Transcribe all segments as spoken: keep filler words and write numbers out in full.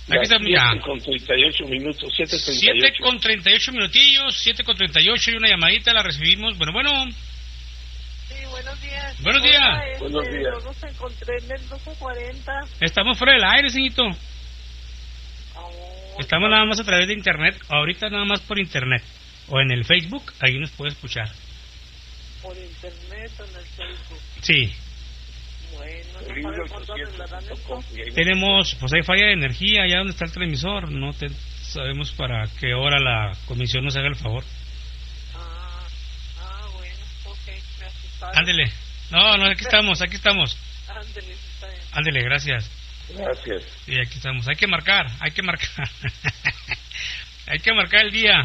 Aquí estamos ya. siete con treinta y ocho minutos, siete treinta y ocho. siete con treinta y ocho minutillos, siete con treinta y ocho y una llamadita la recibimos. Bueno, bueno. Sí, buenos días. Buenos días. Hola, este, Buenos días. Yo los encontré en el doce cuarenta. Estamos fuera del aire, señorito. Oh, Estamos nada más a través de internet, ahorita nada más por internet. O en el Facebook, ahí nos puede escuchar. por internet o en el Facebook. Sí. Bueno, no sabe cuánto arreglarán esto. Tenemos, pues hay falla de energía allá donde está el transmisor. No te, sabemos para qué hora la comisión nos haga el favor. Ah, ah, bueno, ok, me asustaron. Ándele. No, no, aquí estamos, aquí estamos. Ándele, está bien. Ándele, gracias. Gracias. Sí, aquí estamos. Hay que marcar, hay que marcar. Hay que marcar el día.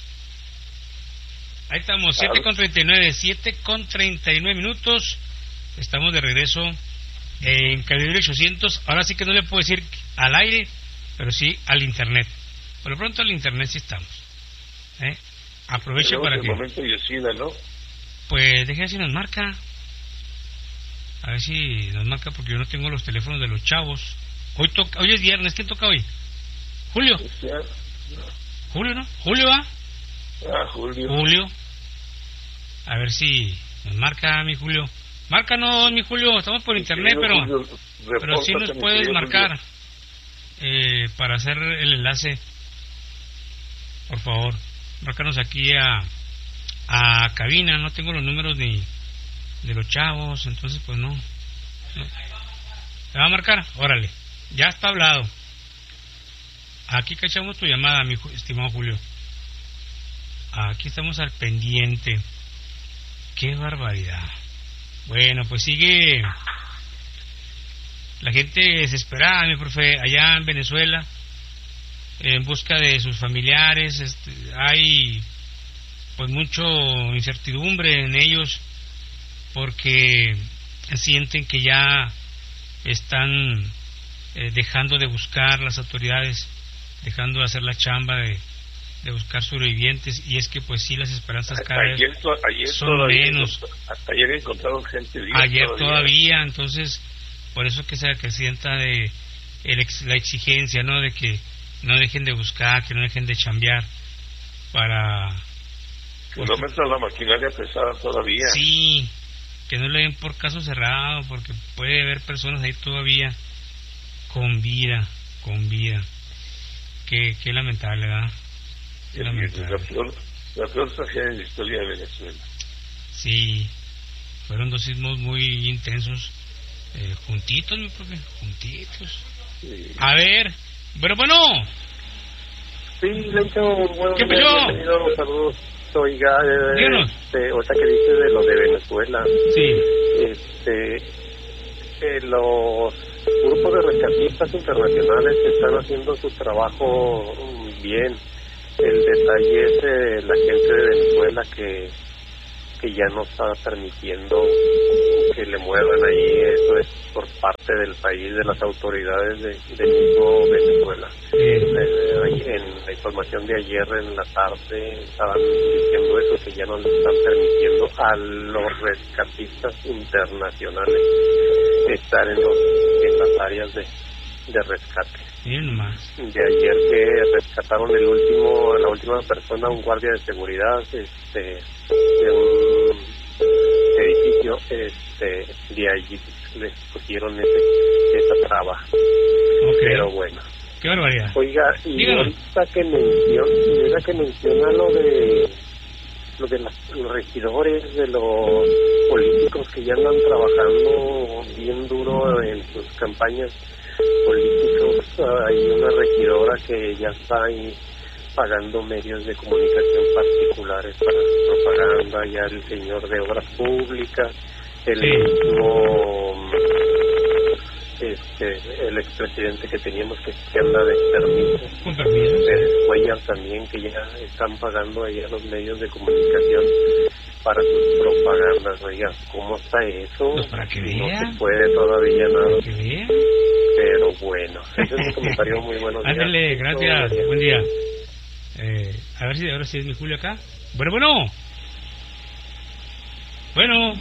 Ahí estamos, siete con treinta y nueve, siete con treinta y nueve minutos. Estamos de regreso en Calibre ochocientos. Ahora sí que no le puedo decir al aire, pero sí al internet. Por lo pronto al internet sí estamos. ¿Eh? Aproveche Pero para de que... momento Yesida, ¿no? Pues deje si nos marca. A ver si nos marca porque yo no tengo los teléfonos de los chavos. Hoy toca, hoy es viernes, ¿quién toca hoy? Julio. Julio, ¿no? Julio, ¿va? Ah, Julio. Julio. A ver si nos marca mi Julio. Márcanos, mi Julio, estamos por internet, pero Julio, pero sí nos repórtate, mi puedes querido marcar eh, para hacer el enlace. Por favor, márcanos aquí a a cabina. No tengo los números ni de los chavos, entonces pues no. no. ¿Te va a marcar? Órale, ya está hablado. Aquí cachamos tu llamada, mi estimado Julio. Aquí estamos al pendiente. Qué barbaridad. Bueno, pues sigue la gente desesperada, mi profe, allá en Venezuela, en busca de sus familiares. Este, hay pues mucho incertidumbre en ellos porque sienten que ya están eh, dejando de buscar las autoridades, dejando de hacer la chamba de de buscar sobrevivientes, y es que pues sí, las esperanzas cada vez ayer, ayer son menos. Hasta ayer encontraron gente viva. Ayer todavía. todavía, entonces por eso que se acrecienta de el ex, la exigencia, ¿no? De que no dejen de buscar, que no dejen de chambear para... Que no metan la maquinaria pesada todavía. Sí, que no le den por caso cerrado, porque puede haber personas ahí todavía con vida, con vida. Qué, qué lamentable, ¿verdad? Es la peor, la peor tragedia de la historia de Venezuela. Sí, fueron dos sismos muy intensos, eh, juntitos, mi profe, juntitos. Sí. A ver, pero bueno. Sí, Leito, bueno, ¿qué pasó? Bienvenido, saludos. Oiga, eh, este, ahorita que dices de lo de Venezuela. Sí. Este, eh, los grupos de rescatistas internacionales están haciendo su trabajo bien. El detalle es eh, la gente de Venezuela que que ya no está permitiendo que le muevan ahí. Eso es por parte del país, de las autoridades de, de mismo Venezuela. Sí. Eh, en la información de ayer en la tarde estaban diciendo eso, que ya no le están permitiendo a los rescatistas internacionales estar en los en las áreas de, de rescate. Bien más. De ayer que rescataron el último, la última persona, un guardia de seguridad, este, de un edificio, este, de allí les pusieron ese, esa traba. Okay. Pero bueno. Qué barbaridad. Oiga, y Dígame. ahorita que menciona, ahorita que menciona lo de lo de las, los regidores, de los políticos que ya andan trabajando bien duro en sus campañas políticos, hay una regidora que ya está ahí pagando medios de comunicación particulares para propaganda, ya el señor de Obras Públicas, el sí. mismo este el expresidente que teníamos que, que anda de permiso, con permiso, el Cuellar también, que ya están pagando allá los medios de comunicación para sus propagandas. Oiga, ¿cómo está eso? Pues para que no vean. se puede todavía nada. Para que vean. Pero bueno, ese es mi comentario. Muy buenos días. Ándale, gracias, Buen buen día. Eh, a ver si ahora sí es mi Julio acá. Bueno, bueno. Bueno.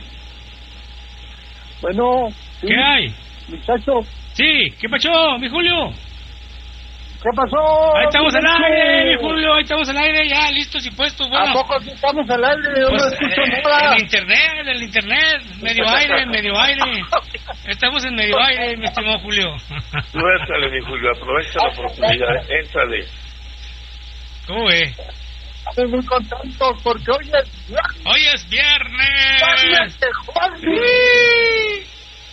Bueno. ¿Qué sí, hay? Muchacho. Sí, ¿qué pasó, mi Julio? ¿Qué pasó? Ahí estamos al aire, mi Julio, ahí estamos al aire, ya listos y puestos. Bueno, ¿a poco aquí estamos al aire? Yo pues, no escucho eh, nada. el internet, el internet, medio aire, medio aire. Estamos en medio aire, mi estimado Julio. Tú éntrale, mi Julio, aprovecha la oportunidad, éntrale. ¿Cómo ve? Estoy muy contento porque hoy es viernes. Hoy es viernes. ¡Viernes de Juan! Sí.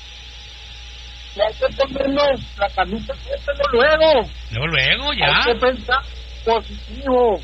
Y hay que ponernos la camisa de luego. Luego, luego, ya. Hay que pensar positivo.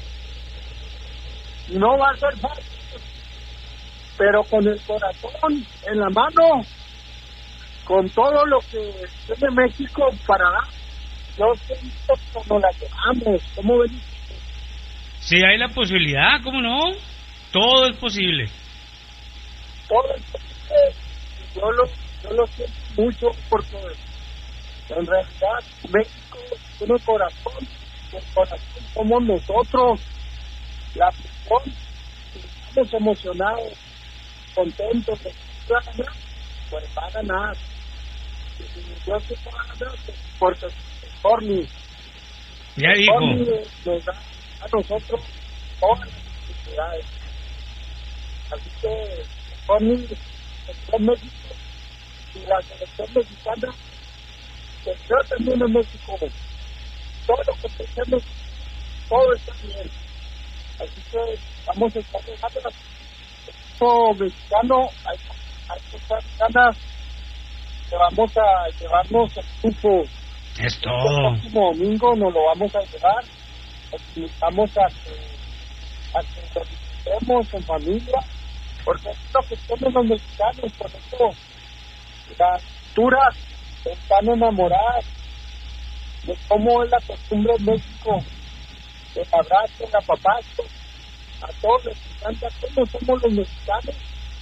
No va a ser fácil, pero con el corazón en la mano, con todo lo que tiene México para dar, yo siento como la llevamos. ¿Cómo ven? Sí, hay la posibilidad, ¿cómo no? Todo es posible. Todo es posible. Yo lo, yo lo siento mucho porque en realidad México tiene corazón, el corazón somos nosotros, la persona, estamos emocionados, contentos de que va a ganar, pues va a ganar. Y yo sé que va a ganar porque el Corny, Ya el dijo. Corny nos da a nosotros todas las necesidades. Así que el Corny está en México y la selección mexicana que yo también en México, todo lo que pensemos, todo está bien. Así que vamos a estar dejando el equipo mexicano, hay, hay que estar ganas que vamos a llevarnos el grupo. Es El todo. próximo domingo nos lo vamos a llevar, invitamos a que, a que lo visitemos en familia, porque es lo que somos los mexicanos, por eso las culturas están enamoradas de cómo es la costumbre en México, el abrazo, el apapacho, a todos les encanta cómo somos los mexicanos.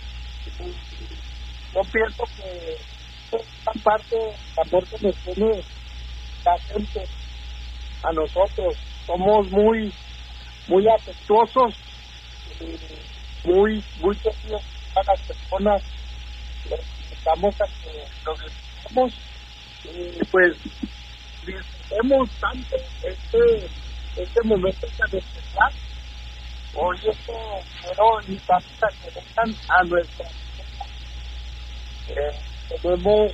Y yo pienso que es gran parte del amor que nos tiene la gente a nosotros. Somos muy muy afectuosos y muy muy queridos a las personas. Les invitamos a que nos visitemos y pues disfrutemos tanto este este momento tan especial. Hoy esto quiero invitarles a que vengan a nuestra eh, tenemos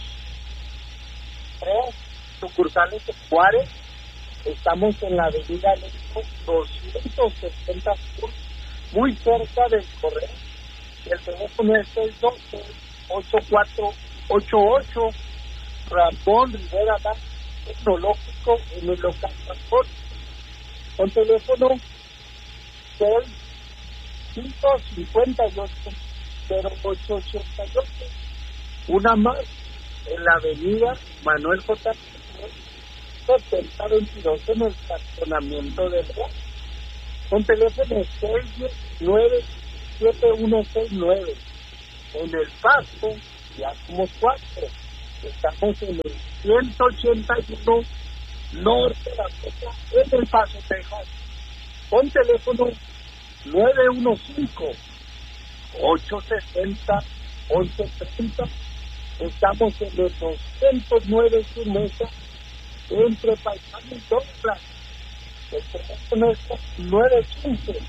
tres sucursales de Juárez. Estamos en la avenida México doscientos sesenta Sur, muy cerca del correo. El teléfono es seis dos seis, ocho cuatro ocho ocho. Ramón Rivera Gas Tecnológico en el local transporte. Con teléfono seis cinco cinco ocho cero ocho ocho ocho. Una más en la avenida Manuel J. setenta veintidós en el estacionamiento del Real. Con teléfono seis nueve siete uno seis nueve. En el Pasto ya somos cuatro. Estamos en el ciento ochenta y uno Norte de la Costa, en El Paso, Texas. Con teléfono nueve uno cinco, ocho seis cero, once treinta. Estamos en el doscientos nueve Sur Mesa, entre Paisano y Douglas. El teléfono es nueve uno cinco,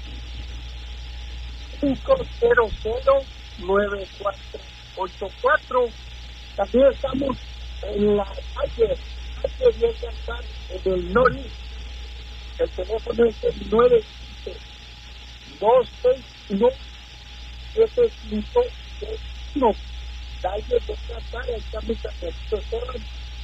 cinco cero cero, nueve cuatro ocho cuatro. También estamos en la calle, calle diez de Altar, en el Nori. El teléfono es el nueve siete, dos seis uno, siete cinco seis uno. Calle de Altar, estamos en el Cerro.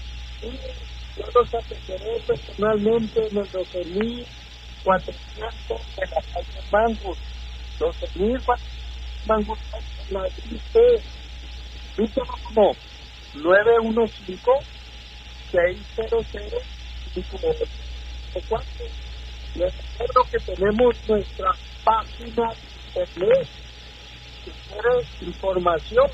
Y yo los atenderé personalmente en los doce mil cuatrocientos de la calle Mangus. doce mil cuatrocientos Mangus, en la D C. Mi teléfono nueve uno cinco, seis cero cero, cinco ocho cuatro. Les recuerdo que tenemos nuestra página de internet. Si quieres información,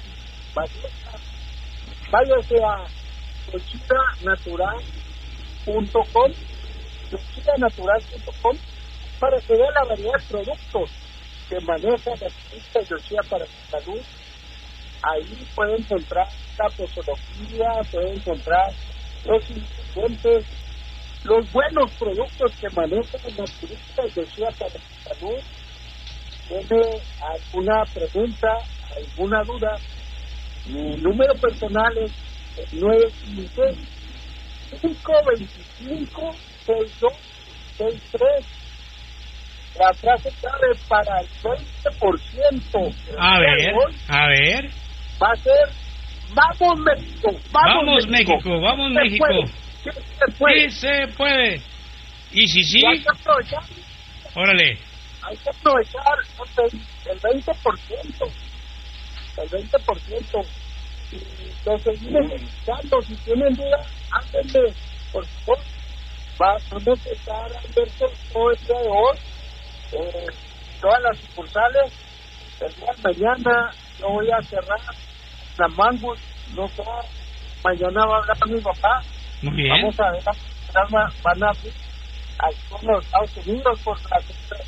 váyase a yoshida natural punto com, yoshida natural punto com, para que vea la variedad de productos que maneja la revista Yoshida para la salud. Ahí pueden encontrar la posología, pueden encontrar los ingredientes los buenos productos que manejan los naturistas de Chiapas de Salud. ¿Tiene alguna pregunta, alguna duda? Mi número personal es nueve cinco cinco dos cinco seis dos seis tres. La frase clave para el veinte por ciento A ver, a ver. va a ser: ¡Vamos México! ¡Vamos, Vamos México! México! ¡Vamos Sí se México! puede, sí se puede. Sí se puede. Y si sí, Y hay que aprovechar, órale. hay que aprovechar el veinte por ciento. El veinte por ciento. Y lo seguimos necesitando. Si tienen dudas, háganme, por favor. Va, vamos a estar abiertos todo el día de hoy. Eh, todas las sucursales. El día de mañana yo voy a cerrar la Mangus, no sé, mañana va a hablar mi papá. Muy bien. Vamos a ver, van, van a abrir aquí en los Estados Unidos por la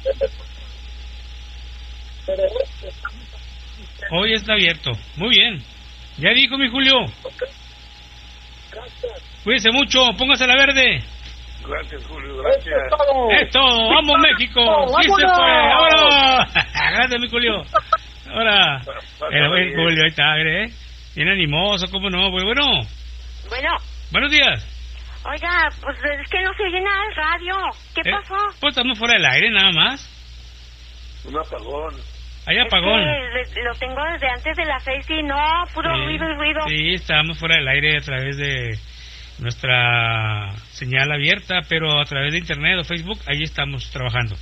pero estamos aquí. Hoy está abierto. Muy bien. Ya dijo mi Julio. Okay. Gracias. Cuídese mucho. Póngase la verde. Gracias, Julio, Eso gracias. es todo. Es todo. ¡Vamos México! ¡Sí se ¡Vámonos! puede! ¡Vámonos! Gracias, mi Julio. Ahora, el buen bien. Julio, ahí está, ¿eh? Bien animoso, ¿cómo no? Pues bueno, Bueno, buenos días. oiga, pues es que no se oye nada del radio. ¿Qué Eh, pasó? Pues estamos fuera del aire, nada más. Un apagón. Hay Es apagón. que lo tengo desde antes de las seis y no, puro Sí, ruido y ruido. sí, estábamos fuera del aire a través de nuestra señal abierta, pero a través de internet o Facebook, ahí estamos trabajando.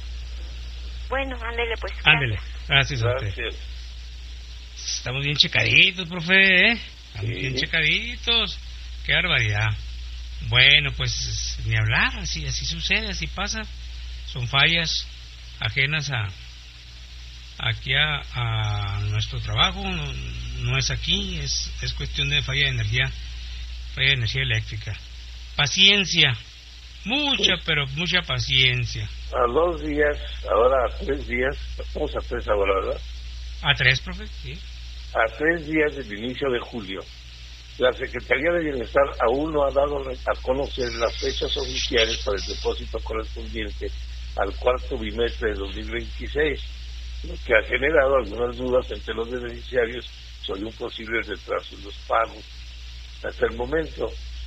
Bueno, ándele pues. Ándele, gracias a usted. Gracias. Estamos bien checaditos, profe, ¿eh? Estamos Sí. bien checaditos. Qué barbaridad. Bueno, pues ni hablar, así así sucede, así pasa. Son fallas ajenas a aquí a, a nuestro trabajo. No, no es aquí, es, es cuestión de falla de energía, falla de energía eléctrica. Paciencia, mucha, pero mucha paciencia. A dos días, ahora a tres días, estamos a tres ahora, ¿verdad? ¿A tres, profe? Sí. A tres días del inicio de julio, la Secretaría de Bienestar aún no ha dado a conocer las fechas oficiales para el depósito correspondiente al cuarto bimestre de dos mil veintiséis, lo que ha generado algunas dudas entre los beneficiarios sobre un posible retraso en los pagos. Hasta el momento,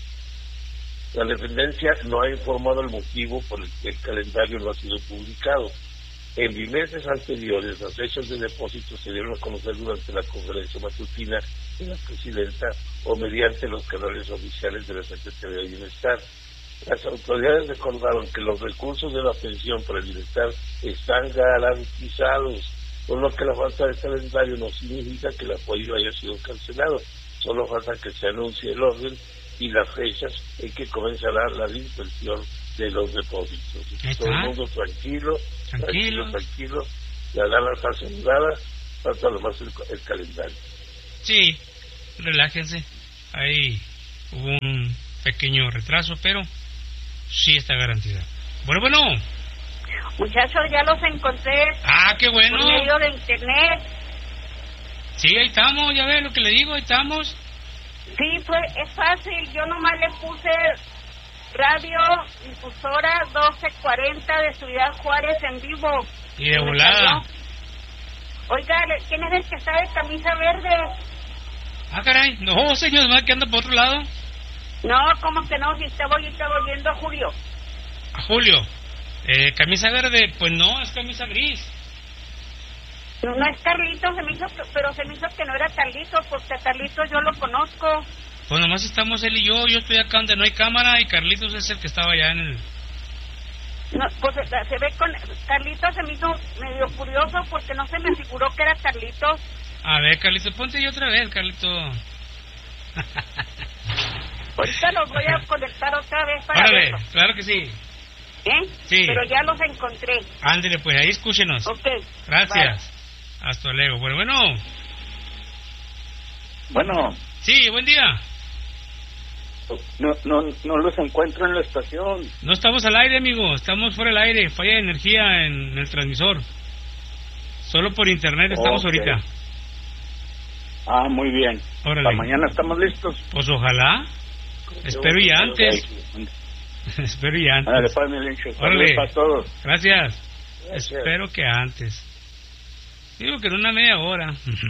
la dependencia no ha informado el motivo por el que el calendario no ha sido publicado. En bimestres anteriores, las fechas de depósito se dieron a conocer durante la conferencia matutina de la presidenta o mediante los canales oficiales de la Secretaría de Bienestar. Las autoridades recordaron que los recursos de la pensión para el bienestar están garantizados, por lo que la falta de calendario no significa que el apoyo haya sido cancelado. Solo falta que se anuncie el orden y las fechas en que comenzará la dispersión de los depósitos. Todo el mundo tranquilo, tranquilo, Tranquilo. tranquilo, la lana está asegurada, falta lo más el, el calendario. Sí, relájense. Ahí hubo un pequeño retraso, pero sí está garantizado. Bueno, bueno. Muchachos, ya los encontré Ah, qué bueno. por medio de internet. Sí, ahí estamos, ya ve lo que le digo, ahí estamos. Sí, fue, es fácil. Yo nomás le puse radio difusora doce cuarenta de Ciudad Juárez en vivo. Y de me volada. salió. Oiga, ¿quién es el que está de camisa verde? Ah, caray. No, señor, ¿no? Que anda por otro lado. No, ¿cómo que no? Si estaba yo estaba oyendo a Julio. A Julio. Eh, camisa verde, pues no, es camisa gris. No, no es Carlitos, se me hizo, que- pero se me hizo que no era Carlitos, porque a Carlitos yo lo conozco. Pues nomás estamos él y yo, yo estoy acá donde no hay cámara y Carlitos es el que estaba allá en el... No, pues se, se ve con Carlitos, se me hizo medio curioso porque no se me figuró que era Carlitos. A ver, Carlitos, ponte yo otra vez, Carlitos. Ahorita los voy a conectar otra vez para Órale, verlos. claro que sí. ¿Eh? Sí. Pero ya los encontré. Ándele, pues ahí escúchenos. Ok. Gracias. Hasta luego. Bueno, bueno. Bueno, Sí, buen día. no, no, no los encuentro en la estación. No estamos al aire, amigo. Estamos fuera del aire. Falla de energía en el transmisor. Solo por internet estamos Ok. ahorita. Ah, muy bien. Órale. Para mañana estamos listos. Pues ojalá. Espero y antes. Ok. Espero y antes. Órale, pues, mi Lencho. Órale. Para todos. Gracias. Gracias. Espero que antes. Digo que en una media hora.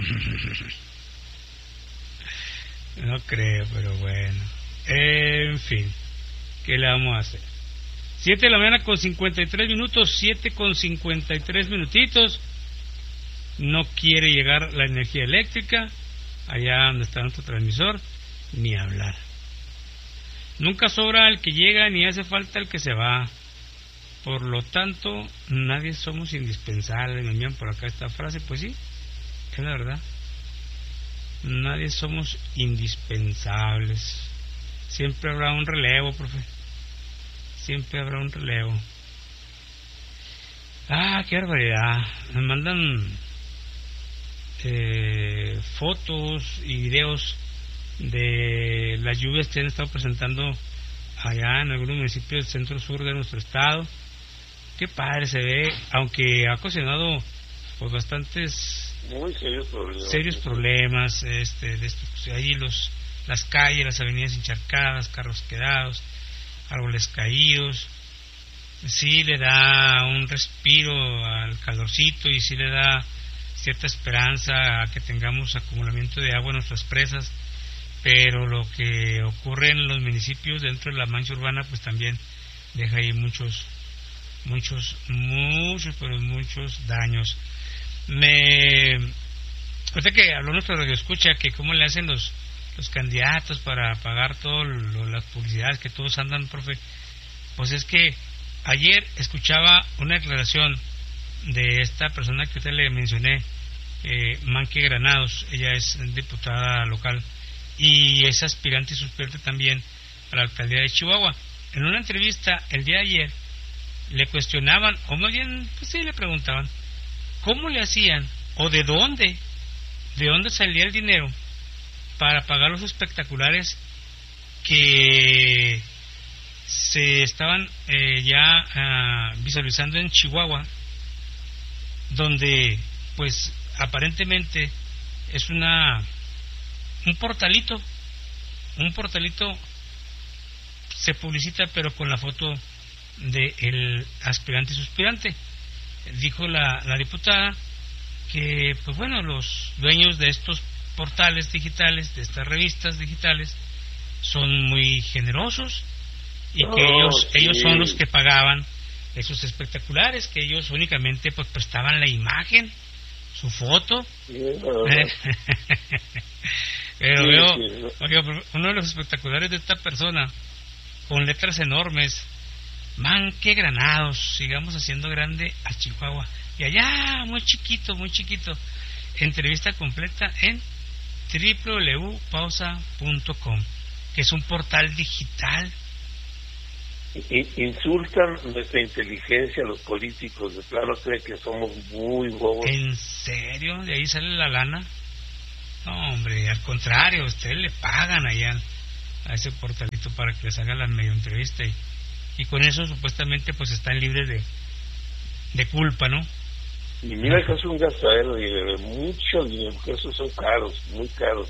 No creo, pero bueno. En fin, ¿qué le vamos a hacer? siete de la mañana con cincuenta y tres minutos, siete con cincuenta y tres minutitos. No quiere llegar la energía eléctrica allá donde está nuestro transmisor, ni hablar. Nunca sobra el que llega, ni hace falta el que se va. Por lo tanto, nadie somos indispensables. Me envían por acá esta frase, pues sí, es la verdad. Nadie somos indispensables. Siempre habrá un relevo, profe. Siempre habrá un relevo. Ah, qué barbaridad. Me mandan eh, fotos y videos de las lluvias que han estado presentando allá en algunos municipios del centro sur de nuestro estado. Qué padre se ve, aunque ha ocasionado pues bastantes muy serios problemas, serios problemas este, de esto, pues, ahí los las calles, las avenidas encharcadas, carros quedados, árboles caídos. Sí le da un respiro al calorcito y sí le da cierta esperanza a que tengamos acumulamiento de agua en nuestras presas, pero lo que ocurre en los municipios dentro de la mancha urbana pues también deja ahí muchos muchos muchos pero muchos daños. Me ahorita que habló nuestro radio escucha que cómo le hacen los los candidatos para pagar todas las publicidades que todos andan, profe, pues es que ayer escuchaba una declaración de esta persona que usted le mencioné, eh, Manque Granados. Ella es diputada local y es aspirante y suplente también a la alcaldía de Chihuahua. En una entrevista el día de ayer le cuestionaban, o más bien, pues sí, le preguntaban cómo le hacían o de dónde, de dónde salía el dinero para pagar los espectaculares que se estaban eh, ya uh, visualizando en Chihuahua, donde pues aparentemente es una un portalito, un portalito se publicita pero con la foto de el aspirante y suspirante. Dijo la, la diputada que pues bueno, los dueños de estos portales digitales, de estas revistas digitales, son muy generosos y que oh, ellos sí. ellos son los que pagaban esos espectaculares, que ellos únicamente pues prestaban la imagen, su foto. Sí, no, no. Pero sí, veo, sí, no. oiga, uno de los espectaculares de esta persona con letras enormes: Manque Granados, sigamos haciendo grande a Chihuahua. Y allá, muy chiquito, muy chiquito. Entrevista completa en doble u doble u doble u punto pausa punto com, que es un portal digital. Insultan nuestra inteligencia los políticos, de plano creen que somos muy bobos. ¿En serio? ¿De ahí sale la lana? No, hombre, al contrario, ustedes le pagan allá a ese portalito para que les haga la medio entrevista y, y con eso supuestamente pues están libres de, de culpa, ¿no? Y mira que es un gastadero de mucho dinero, porque esos son caros, muy caros.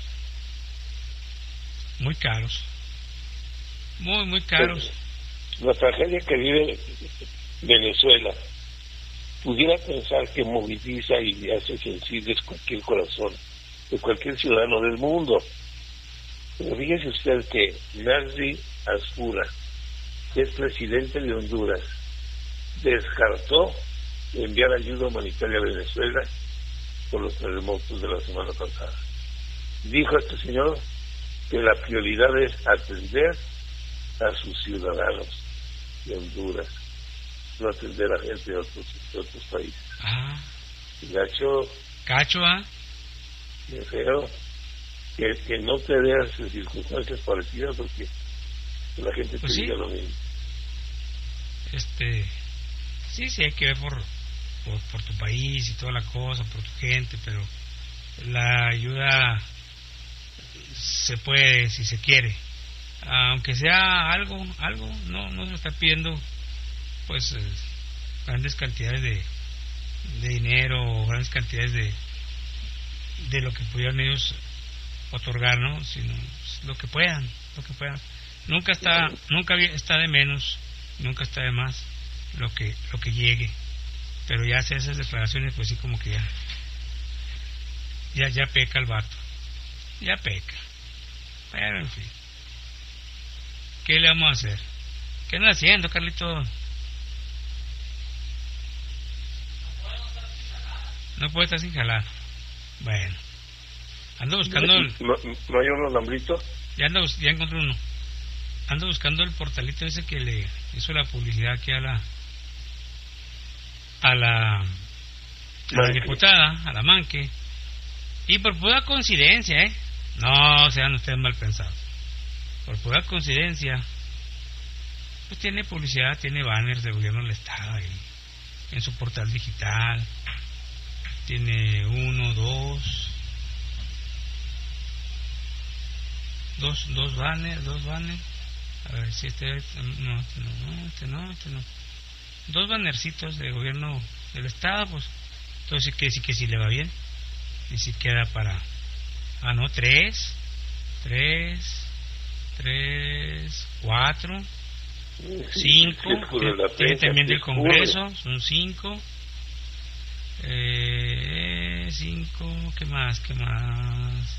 Muy caros. Muy, muy caros. Pero la tragedia que vive Venezuela, pudiera pensar que moviliza y hace sensibles cualquier corazón de cualquier ciudadano del mundo. Pero fíjese usted que Nardi Asfura, que es presidente de Honduras, descartó enviar ayuda humanitaria a Venezuela por los terremotos de la semana pasada. Dijo este señor que la prioridad es atender a sus ciudadanos de Honduras, no atender a gente de otros, de otros países. Ah. Gacho, Cacho, ¿ah? Qué feo que, que no te veas en circunstancias parecidas, porque la gente pues te sí. diga lo mismo. Este, sí, sí hay que ver por, por por tu país y toda la cosa, por tu gente, pero la ayuda se puede si se quiere, aunque sea algo, algo, no no se está pidiendo pues eh, grandes cantidades de, de dinero o grandes cantidades de de lo que pudieran ellos otorgar, ¿no? Sino lo que puedan, lo que puedan. Nunca está, nunca está de menos, nunca está de más lo que lo que llegue, pero ya hace esas declaraciones, pues sí, como que ya ya ya peca el vato, ya peca. Pero en fin, ¿qué le vamos a hacer? ¿Qué anda haciendo, Carlito? No puede estar sin jalar. Bueno, ando buscando el... ¿No, no hay un alambrito? Ya, ando, ya encontré uno. Ando buscando el portalito ese que le hizo la publicidad aquí a la a la, a la diputada, a la Manque. Y por pura coincidencia, ¿eh? No sean ustedes mal pensados. Por pura coincidencia, pues tiene publicidad, tiene banners del gobierno del estado ahí, en su portal digital. Tiene uno, dos, dos, dos banners, dos banners. A ver si este, no, este no, este no, este no. Dos bannercitos de gobierno del estado, pues, entonces que sí que sí le va bien. Y si queda para, ah no, tres, tres, tres, cuatro, cinco. Tiene también del Congreso, son cinco. Eh, cinco, ¿qué más? ¿Qué más?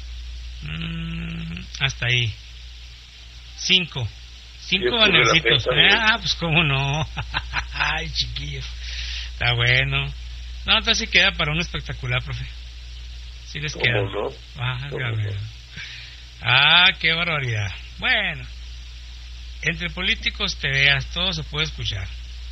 Mm, hasta ahí. Cinco. Cinco bannercitos. Ah, pues cómo no. Ay, chiquillos. Está bueno. No, entonces sí queda para un espectacular, profe. Sí les queda. ¿Cómo no? Ah, no? Ah, qué barbaridad. Bueno. Entre políticos te veas, todo se puede escuchar.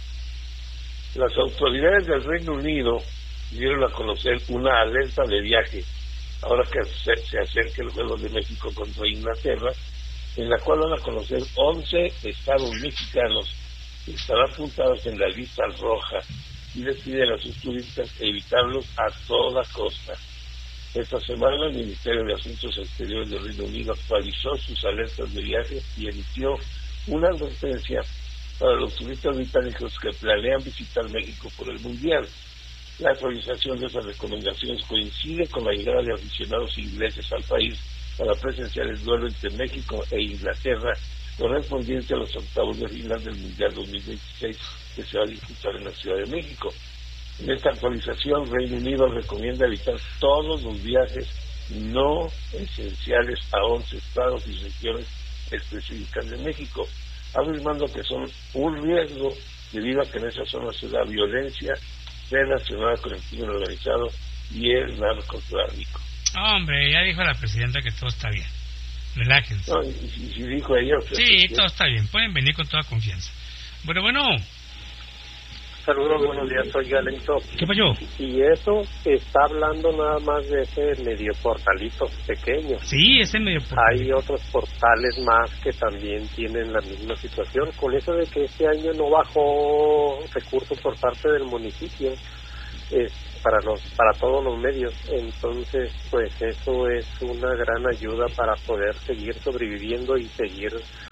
Las autoridades del Reino Unido dieron a conocer una alerta de viaje, ahora que se, se acerca el juego de México contra Inglaterra, en la cual van a conocer once estados mexicanos que estarán apuntados en la lista roja y les piden a sus turistas evitarlos a toda costa. Esta semana el Ministerio de Asuntos Exteriores del Reino Unido actualizó sus alertas de viaje y emitió una advertencia para los turistas británicos que planean visitar México por el Mundial. La actualización de esas recomendaciones coincide con la llegada de aficionados ingleses al país para presenciar el duelo entre México e Inglaterra, correspondiente a los octavos de final del Mundial dos mil veintiséis, que se va a disputar en la Ciudad de México. En esta actualización, Reino Unido recomienda evitar todos los viajes no esenciales a once estados y regiones específicas de México, afirmando que son un riesgo debido a que en esa zona se da violencia relacionada con el crimen organizado y el narcotráfico. Hombre, ya dijo la presidenta que todo está bien. Relájense. No, y, y, y dijo ella... Sí, que todo está bien. Pueden venir con toda confianza. Bueno, bueno. Saludos, buenos días, soy Galento. ¿Qué pasó? Y eso está hablando nada más de ese medio portalito pequeño. Sí, ese medio portalito. Hay otros portales más que también tienen la misma situación. Con eso de que este año no bajó recursos por parte del municipio eh, para los para todos los medios. Entonces, pues eso es una gran ayuda para poder seguir sobreviviendo y seguir...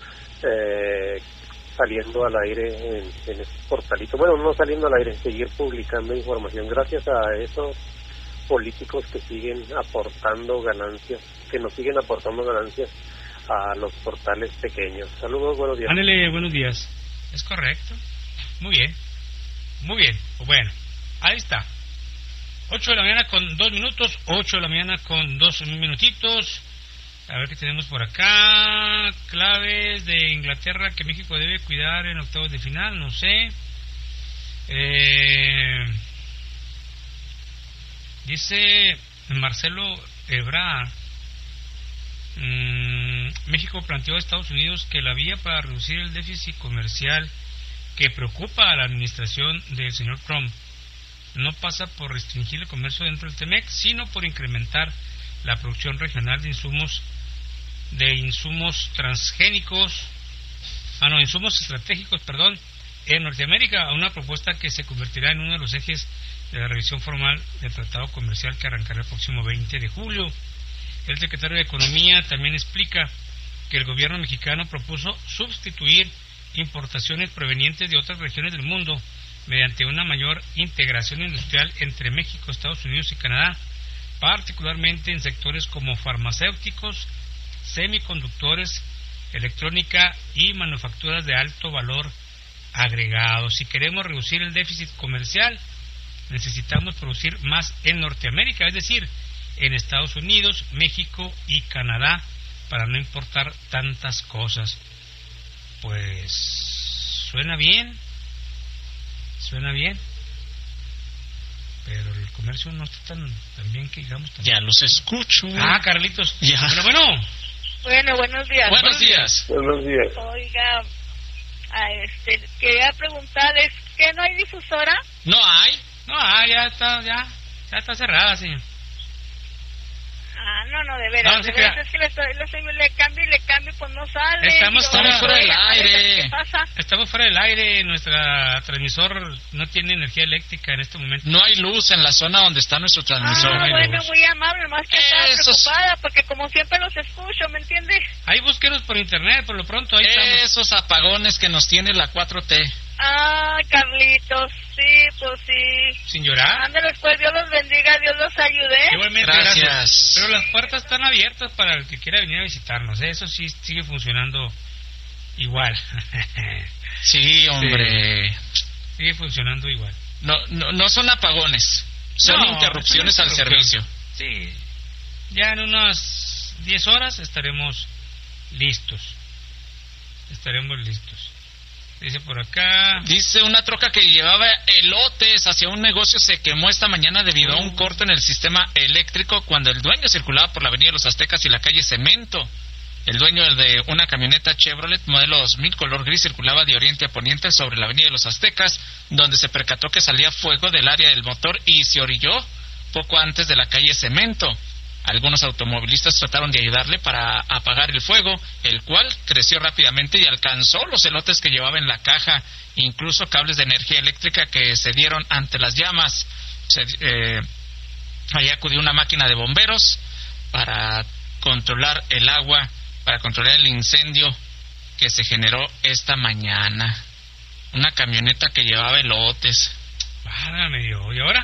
Eh, saliendo al aire en, en este portalito. Bueno, no saliendo al aire, seguir publicando información gracias a esos políticos que siguen aportando ganancias, que nos siguen aportando ganancias a los portales pequeños. Saludos, buenos días. Ándale, buenos días. Es correcto. Muy bien. Muy bien. Bueno, ahí está. ocho de la mañana con dos minutos, ocho de la mañana con dos minutitos. A ver qué tenemos por acá. Claves de Inglaterra que México debe cuidar en octavos de final, no sé. Eh, dice Marcelo Ebrard, mmm, México planteó a Estados Unidos que la vía para reducir el déficit comercial que preocupa a la administración del señor Trump no pasa por restringir el comercio dentro del T-M E C, sino por incrementar la producción regional de insumos de insumos transgénicos, ah no, insumos estratégicos, perdón, en Norteamérica, una propuesta que se convertirá en uno de los ejes de la revisión formal del Tratado Comercial que arrancará el próximo veinte de julio. El secretario de Economía también explica que el gobierno mexicano propuso sustituir importaciones provenientes de otras regiones del mundo mediante una mayor integración industrial entre México, Estados Unidos y Canadá, particularmente en sectores como farmacéuticos, semiconductores, electrónica y manufacturas de alto valor agregado. Si queremos reducir el déficit comercial, necesitamos producir más en Norteamérica, es decir, en Estados Unidos, México y Canadá, para no importar tantas cosas. Pues suena bien, suena bien, pero el comercio no está tan, tan bien que digamos. Tan... Ya los escucho. Ah, Carlitos. Ya. Bueno, bueno. Bueno, buenos días. Buenos días. Buenos días. Oiga, a este, quería preguntarles, ¿que no hay difusora? No hay. No, ah, ya está, ya, ya está cerrada, señor. Ah, no, no, de veras, No, no de se veras, crea. es que le, estoy- le, estoy- le cambio y le cambio, pues no sale. Estamos Digo, fuera- fuera del oiga, aire. ¿qué pasa? Estamos fuera del aire, nuestra transmisor no tiene energía eléctrica en este momento. No hay luz en la zona donde está nuestro transmisor. Ah, hay bueno, luz. muy amable, más que estaba Esos- preocupada, porque como siempre los escucho, ¿me entiende? Ahí búsquenos por internet, por lo pronto, ahí estamos. Esos apagones que nos tiene la cuatro T. Ah, Carlitos, sí, pues sí. Sin llorar. Ándale, pues, Dios los bendiga, Dios los ayude. Igualmente, Gracias. gracias. Pero las puertas están abiertas para el que quiera venir a visitarnos, ¿eh? Eso sí sigue funcionando igual. Sí, hombre. Sigue funcionando igual. No, no, no son apagones. Son No, interrupciones son al interrupciones. servicio. Sí. Ya en unas diez horas estaremos listos. Estaremos listos. Dice por acá. Dice una troca que llevaba elotes hacia un negocio se quemó esta mañana debido a un corto en el sistema eléctrico cuando el dueño circulaba por la avenida Los Aztecas y la calle Cemento. El dueño de una camioneta Chevrolet modelo dos mil color gris circulaba de oriente a poniente sobre la avenida de Los Aztecas, donde se percató que salía fuego del área del motor y se orilló poco antes de la calle Cemento. Algunos automovilistas trataron de ayudarle para apagar el fuego, el cual creció rápidamente y alcanzó los elotes que llevaba en la caja, incluso cables de energía eléctrica que se dieron ante las llamas. Se, eh, ahí acudió una máquina de bomberos para controlar el agua, para controlar el incendio que se generó esta mañana. Una camioneta que llevaba elotes. Válgame Dios. ¿Y ahora?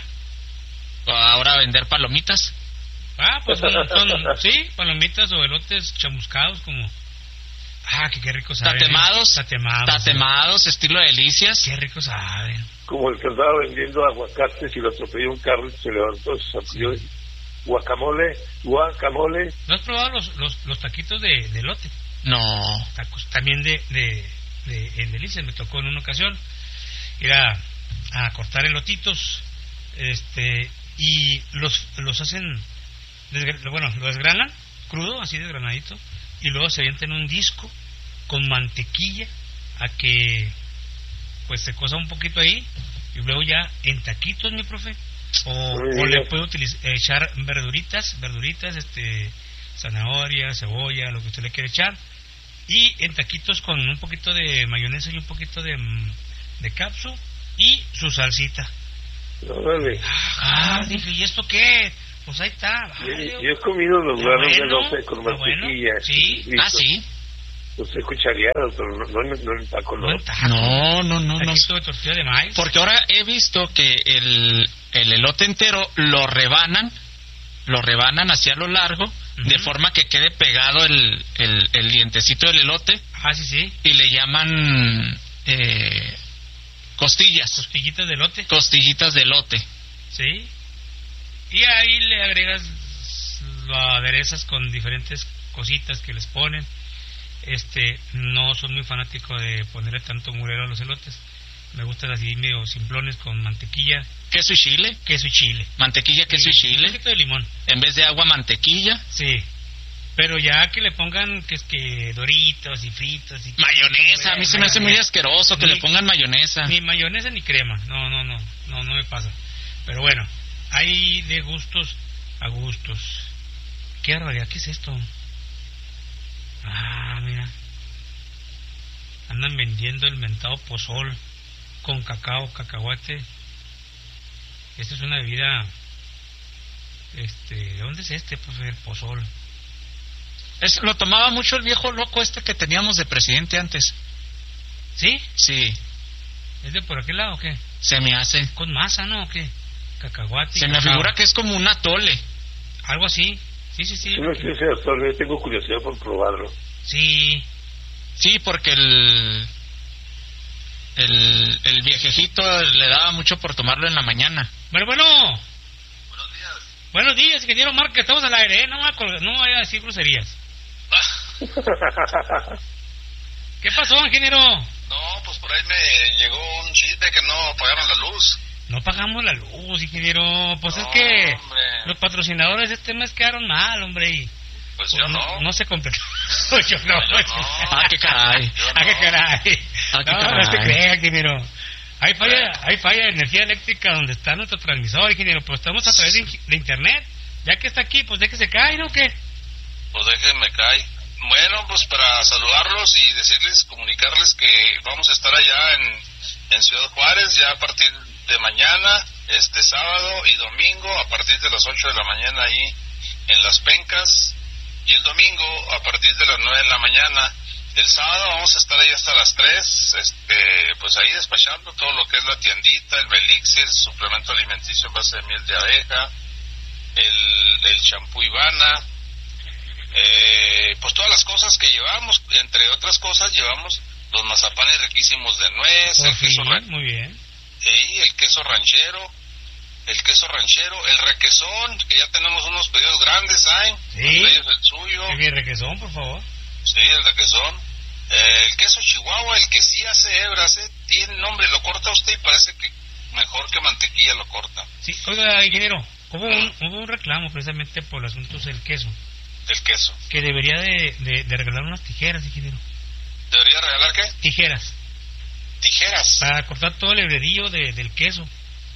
Ahora a vender palomitas. Ah, pues son, son- sí, palomitas o elotes chamuscados como... Ah, que qué rico saben. Tatemados. ¿eh? Tatemados. Tatemados, estilo delicias. Qué rico saben. Como el que andaba vendiendo aguacates y lo atropelló un carro y se levantó, se sacudió. Guacamole, guacamole. ¿No has probado los, los, los taquitos de, de elote? No. Tacos también de, de, de en Delicias. Me tocó en una ocasión ir a, a cortar elotitos, este, y los, los hacen, desgra- bueno, lo desgranan crudo, así desgranadito, y luego se avientan un disco con mantequilla a que pues se cosa un poquito ahí, y luego ya en taquitos, mi profe, o, o le puede utilizar, echar verduritas, verduritas, este, zanahoria, cebolla, lo que usted le quiere echar, y en taquitos con un poquito de mayonesa y un poquito de, de capsu y su salsita. Órale. Ah, dije, ¿y esto qué? Pues ahí está. Yo, Vale, yo he comido los está granos de bueno, elote con está bueno. mantequilla. Sí. listo. Ah, sí. Los he cuchareado, pero no, no, en- no en taco, no. No en taco. No, no, no, no. Taquito de tortilla de maíz. Porque ahora he visto que el, el elote entero lo rebanan, lo rebanan hacia lo largo, Ujú. de forma que quede pegado el, el, el dientecito del elote Ah, sí, sí. y le llaman eh, costillas, Costillitas de elote. costillitas de elote. Sí. Y ahí le agregas, lo aderezas con diferentes cositas que les ponen. Este, no soy muy fanático de ponerle tanto murero a los elotes. Me gustan así medio simplones con mantequilla, Queso y chile, queso y chile. mantequilla, queso y Sí, un chile, poquito de limón. en vez de agua, mantequilla. Sí. Pero ya que le pongan que es que doritos y fritos y Mayonesa, a mí se me hace muy Mayonesa. asqueroso que Ni- le pongan mayonesa. Ni mayonesa ni crema. No, no, no. No, no me pasa. Pero bueno, hay de gustos a gustos. Qué barbaridad, ¿qué es esto? Ah, mira. Andan vendiendo el mentado pozol con cacao, cacahuate. Esta es una bebida. Este, ¿de dónde es este, profe? El pozol. Es, lo tomaba mucho el viejo loco este que teníamos de presidente antes. ¿Sí? Sí, ¿Es de por aquel lado o qué? se me hace. Con masa, ¿no? ¿O qué? Cacahuate. y Se me cacao. figura que es como un atole. Algo así. Sí, sí, sí. Si no sé si hasta yo tengo curiosidad por probarlo. Sí, Sí, porque el, el el viejejito le daba mucho por tomarlo en la mañana. Bueno, bueno. Buenos días. Buenos días, ingeniero Márquez, estamos al aire, ¿eh? No me acuerdo, no vaya a decir groserías. ¿Qué pasó, ingeniero? No, pues por ahí me llegó un chisme que no pagaron la luz. No pagamos la luz, ingeniero. Pues no, es que hombre. Los patrocinadores de este mes quedaron mal, hombre. Y pues yo no. No, no se completó. yo no. no, yo no. Ah, qué caray. Ah, qué caray. Ah, qué no, caray. no se crea, ingeniero. Hay falla, hay falla de energía eléctrica donde está nuestro transmisor, ingeniero. Pero estamos a través de, de internet. Ya que está aquí, pues déjese caer, ¿no? ¿Qué? Pues déjenme caer. Bueno, pues para saludarlos y decirles, comunicarles que vamos a estar allá en, en Ciudad Juárez ya a partir de mañana, este sábado y domingo a partir de las ocho de la mañana ahí en Las Pencas, y el domingo a partir de las nueve de la mañana. El sábado vamos a estar ahí hasta las tres, este, pues ahí despachando todo lo que es la tiendita, el Melixir, suplemento alimenticio en base de miel de abeja, el el champú Ivana, eh, pues todas las cosas que llevamos, entre otras cosas llevamos los mazapanes riquísimos de nuez, oh, el queso sí, ran- muy bien. eh, el queso ranchero, el queso ranchero, el requesón, que ya tenemos unos pedidos grandes, ¿eh? Sí. Entre ellos el suyo. Mi requesón, por favor. Sí, el requesón. Eh, el queso Chihuahua, el que sí hace hebras, ¿eh? Tiene nombre, lo corta usted y parece que mejor que mantequilla lo corta. Sí, oiga, ingeniero, hubo un, hubo un reclamo precisamente por los asuntos del queso. Del queso. Que debería de, de, de regalar unas tijeras, ingeniero. ¿Debería regalar qué? Tijeras. Tijeras. Para cortar todo el hebredillo de, del queso.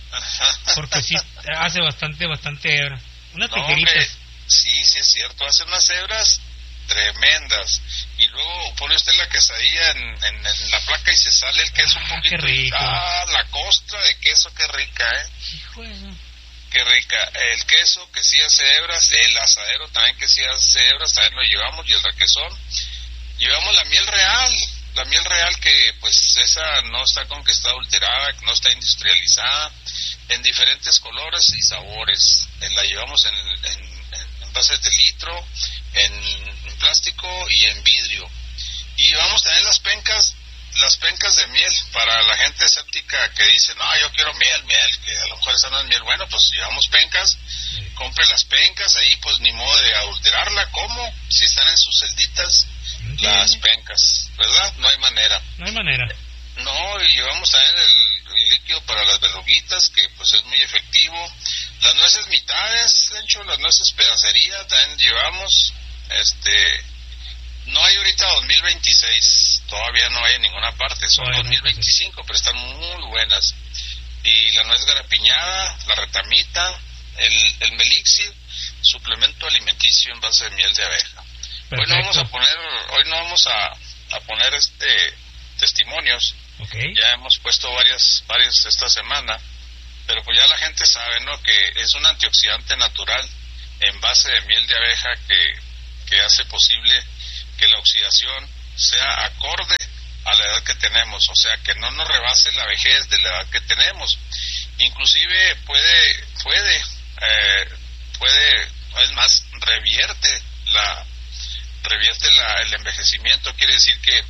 Porque sí, hace bastante, bastante hebra. Unas no, tijeritas. hombre, sí, sí es cierto, hace unas hebras tremendas. Y luego pone usted la quesadilla en, en, en la placa y se sale el queso ah, un poquito. Qué rico. Ah, la costra de queso, qué rica, ¿eh? Hijo de eso. Qué rica. El queso que sí hace hebras, el asadero también que sí hace hebras, también lo llevamos, y el requesón. Llevamos la miel real, la miel real que pues esa no está con que está adulterada, no está industrializada, en diferentes colores y sabores. Eh, la llevamos en, en, en envases de litro, en, en plástico y en vidrio. Y llevamos también las pencas, las pencas de miel para la gente escéptica que dice, no, yo quiero miel, miel, que a lo mejor esa no es miel. Bueno, pues llevamos pencas, compre las pencas, ahí pues ni modo de adulterarla. ¿Cómo? Si están en sus celditas, okay. Las pencas, ¿verdad? No hay manera. No hay manera. No, y llevamos también el, el líquido para las verruguitas, que pues es muy efectivo. Las nueces mitades, de hecho, las nueces pedacería también llevamos. Este, no hay ahorita dos mil veintiséis, todavía no hay en ninguna parte, son bueno, dos mil veinticinco, pero están muy buenas. Y la nuez garapiñada, la retamita, el, el melixir, suplemento alimenticio en base de miel de abeja. Perfecto. Hoy no vamos a poner, hoy no vamos a, a poner este testimonios. Okay. Ya hemos puesto varias, varias esta semana, pero pues ya la gente sabe, ¿no? Que es un antioxidante natural en base de miel de abeja que, que hace posible que la oxidación sea acorde a la edad que tenemos, o sea, que no nos rebase la vejez de la edad que tenemos. Inclusive puede, puede, eh, puede, es más, revierte la, revierte la, el envejecimiento, quiere decir que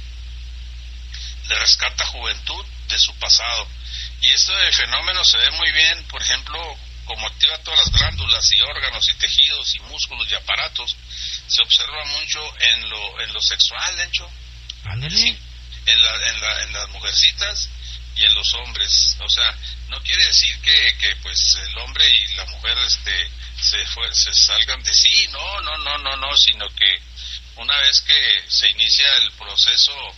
le rescata juventud de su pasado. Y este fenómeno se ve muy bien, por ejemplo, como activa todas las glándulas y órganos y tejidos y músculos y aparatos. Se observa mucho en lo en lo sexual, de hecho. Ándale. Sí, en, la, en, la, en las mujercitas y en los hombres. O sea, no quiere decir que, que pues el hombre y la mujer este se, fue, se salgan de sí, no, no, no, no, no, sino que una vez que se inicia el proceso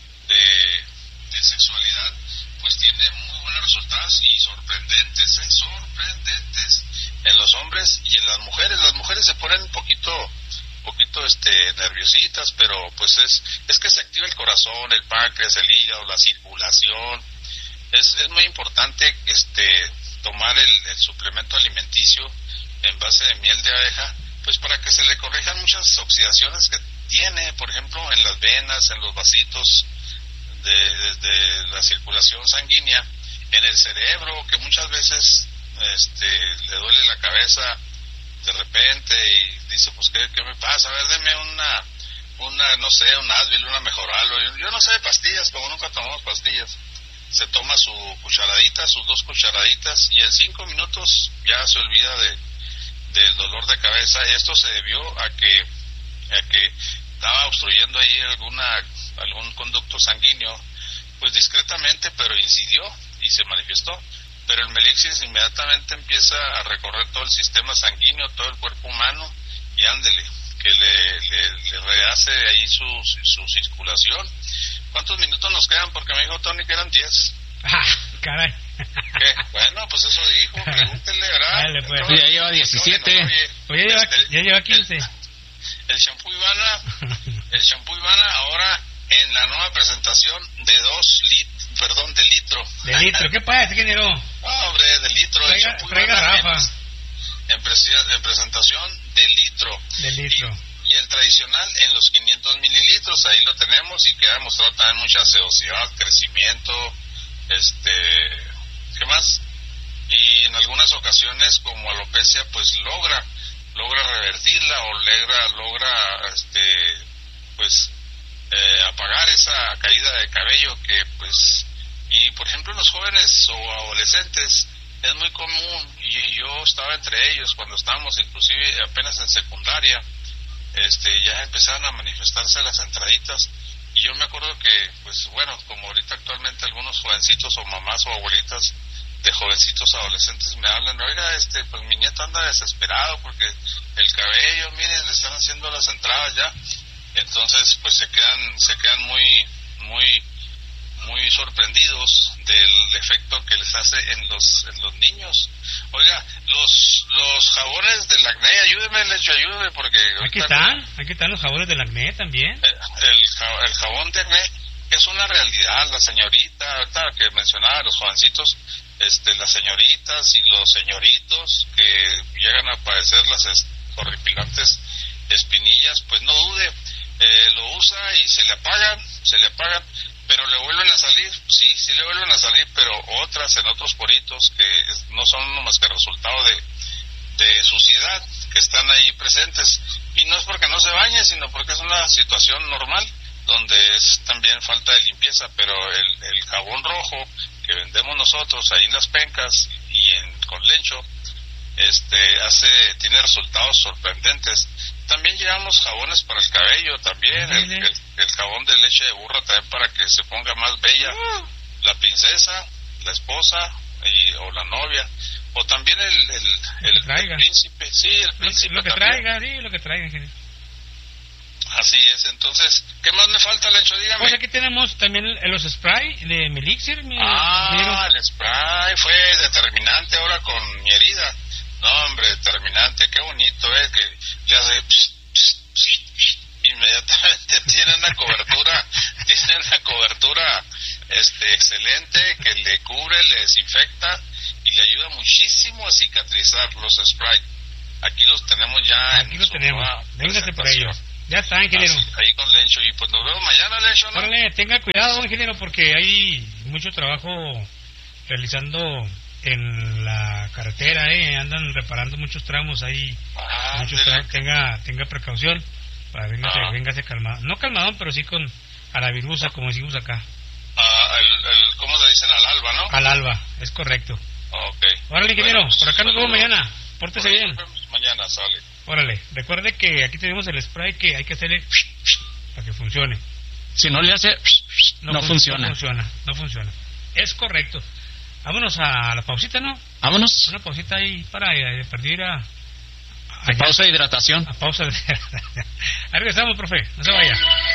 de, de sexualidad, pues tiene muy buenos resultados y sorprendentes, ¿eh? sorprendentes en los hombres y en las mujeres. Las mujeres se ponen un poquito, poquito este nerviositas, pero pues es, es que se activa el corazón, el páncreas, el hígado, la circulación. Es, es muy importante este tomar el, el suplemento alimenticio en base de miel de abeja, pues para que se le corrijan muchas oxidaciones que tiene, por ejemplo, en las venas, en los vasitos de, de, de la circulación sanguínea, en el cerebro, que muchas veces este le duele la cabeza de repente y dice, pues ¿qué, qué me pasa? A ver, deme una una, no sé, un Advil, una Mejoral, yo, yo no sé de pastillas, como nunca tomamos pastillas. Se toma su cucharadita, sus dos cucharaditas, y en cinco minutos ya se olvida de del dolor de cabeza. Esto se debió a que a que estaba obstruyendo ahí alguna algún conducto sanguíneo, pues discretamente, pero incidió y se manifestó. Pero el Melixir inmediatamente empieza a recorrer todo el sistema sanguíneo, todo el cuerpo humano, y ándele, que le, le, le rehace ahí su, su circulación. ¿Cuántos minutos nos quedan? Porque me dijo Tony que eran diez. Ah, caray. ¿Qué? Bueno, pues eso dijo, pregúntenle, ¿verdad? Dale, pues. Sí, ya lleva diecisiete. Oye, Oye, ya lleva, el, ya lleva quince. El, el shampoo Ivana, el shampoo Ivana ahora en la nueva presentación de dos litros, perdón, de litro. De litro, ¿qué pasa, ingeniero? Ah, hombre, de litro. Traiga, el shampoo traiga Ivana Rafa. En, en, presi- en presentación de litro. De litro. Y, y el tradicional en los quinientos mililitros, ahí lo tenemos, y que ha demostrado también mucha sedosidad, crecimiento, este, ¿qué más? Y en algunas ocasiones, como alopecia, pues logra, logra revertirla o logra, logra, este, pues, eh, apagar esa caída de cabello que, pues, y por ejemplo en los jóvenes o adolescentes es muy común, y yo estaba entre ellos cuando estábamos inclusive apenas en secundaria, este, ya empezaron a manifestarse las entraditas. Y yo me acuerdo que, pues bueno, como ahorita actualmente algunos jovencitos o mamás o abuelitas de jovencitos adolescentes me hablan, oiga, este, pues mi nieto anda desesperado porque el cabello, miren, le están haciendo las entradas ya. Entonces, pues se quedan, se quedan muy, muy, muy sorprendidos del efecto que les hace en los, en los niños. Oiga, los, los jabones del acné, ayúdeme, Lecho, ayúdeme, porque aquí están, con... aquí están los jabones del acné también. El, el, el jabón de acné es una realidad. La señorita, ahorita que mencionaba los jovencitos, este, las señoritas y los señoritos que llegan a padecer las est- horripilantes espinillas, pues no dude, eh, lo usa y se le apagan, se le apagan, pero le vuelven a salir, sí, sí le vuelven a salir, pero otras en otros poritos que no son más que resultado de, de suciedad que están ahí presentes, y no es porque no se bañe, sino porque es una situación normal donde es también falta de limpieza. Pero el, el jabón rojo que vendemos nosotros ahí en las pencas y en con Lencho, este hace tiene resultados sorprendentes. También llevamos jabones para el cabello también, el, el, el jabón de leche de burra también para que se ponga más bella la princesa, la esposa y, o la novia, o también el el, el, el príncipe, sí, el príncipe lo que también. traiga, sí, lo que traiga, ingeniero. Así es. Entonces, ¿qué más me falta, Lencho? Dígame. Pues aquí tenemos también los spray de Melixir. Mi ah, ingeniero. El spray fue determinante ahora con mi herida. No, hombre, determinante, qué bonito, ¿eh? Que le hace pss, pss, pss, pss, inmediatamente tiene una cobertura, tiene una cobertura este excelente que le cubre, le desinfecta y le ayuda muchísimo a cicatrizar los spray. Aquí los tenemos ya. Aquí los tenemos, véngase por ellos. Ya está, ingeniero. Así, ahí con Lencho, y pues nos vemos mañana, Lencho, ¿no? Órale, tenga cuidado, ingeniero, porque hay mucho trabajo realizando en la carretera, eh, andan reparando muchos tramos ahí, ah, muchos tramos, tenga tenga precaución, para véngase, ah. véngase calmado, no calmadón, pero sí con a la virusa, como decimos acá. Ah, el, el, ¿cómo se dicen? Al alba, ¿no? Al alba, es correcto. Okay. Órale, ingeniero, bueno, pues, por acá nos vemos mañana, pórtese bien. Nos vemos mañana, sale. Órale, recuerde que aquí tenemos el spray que hay que hacerle para que funcione. Si no le hace, no, no fun- funciona. No funciona, no funciona. Es correcto. Vámonos a la pausita, ¿no? Vámonos. Una pausita ahí para eh, perder a... A pausa de hidratación. A pausa de hidratación. Ahí regresamos, profe. No se vaya.